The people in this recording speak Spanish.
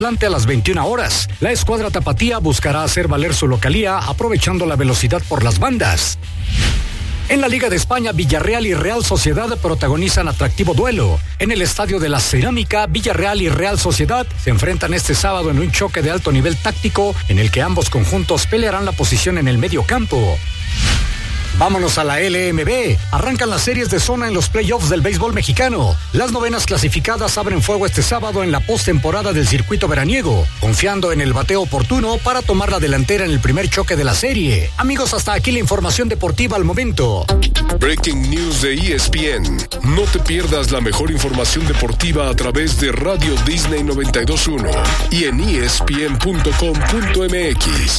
a las 21 horas. La escuadra tapatía buscará hacer valer su localía aprovechando la velocidad por las bandas. En la Liga de España, Villarreal y Real Sociedad protagonizan atractivo duelo. En el Estadio de la Cerámica, Villarreal y Real Sociedad se enfrentan este sábado en un choque de alto nivel táctico en el que ambos conjuntos pelearán la posición en el medio campo. Vámonos a la LMB. Arrancan las series de zona en los playoffs del béisbol mexicano. Las novenas clasificadas abren fuego este sábado en la postemporada del circuito veraniego, confiando en el bateo oportuno para tomar la delantera en el primer choque de la serie. Amigos, hasta aquí la información deportiva al momento. Breaking News de ESPN. No te pierdas la mejor información deportiva a través de Radio Disney 92.1 y en ESPN.com.mx.